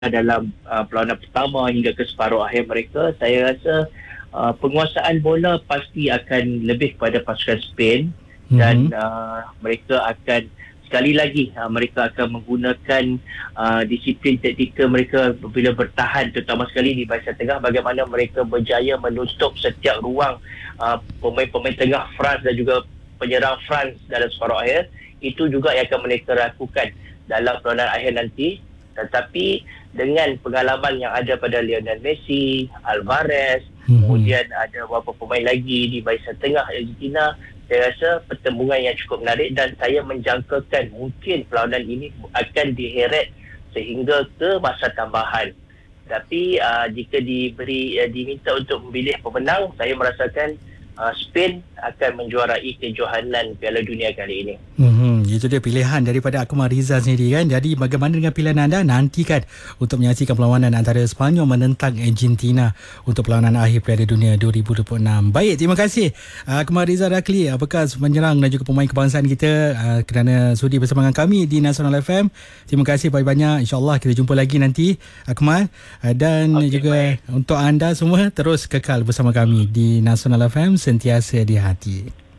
dalam perlawanan pertama hingga ke separuh akhir mereka, saya rasa penguasaan bola pasti akan lebih kepada pasukan Spain dan mereka akan sekali lagi mereka akan menggunakan disiplin taktikal mereka bila bertahan, terutama sekali di barisan tengah, bagaimana mereka berjaya menutup setiap ruang pemain-pemain tengah France dan juga penyerang France dalam separuh akhir. Itu juga yang akan mereka lakukan dalam perlawanan akhir nanti. Tetapi dengan pengalaman yang ada pada Lionel Messi, Alvarez, kemudian ada beberapa pemain lagi di barisan tengah Argentina, saya rasa pertembungan yang cukup menarik dan saya menjangkakan mungkin perlawanan ini akan diheret sehingga ke masa tambahan. Tapi jika diminta untuk memilih pemenang, saya merasakan Spain akan menjuarai kejohanan Piala Dunia kali ini. Itu dia pilihan daripada Akmal Rizal sendiri kan. Jadi bagaimana dengan pilihan anda? Nantikan untuk menyaksikan perlawanan antara Sepanyol menentang Argentina untuk perlawanan akhir Piala Dunia 2026. Baik, terima kasih Akmal Rizal Rakli, bekas penyerang dan juga pemain kebangsaan kita, kerana sudi bersama dengan kami di Nasional FM. Terima kasih banyak-banyak. InsyaAllah kita jumpa lagi nanti Akmal, dan juga baik. Untuk anda semua terus kekal bersama kami di Nasional FM, sentiasa di hati.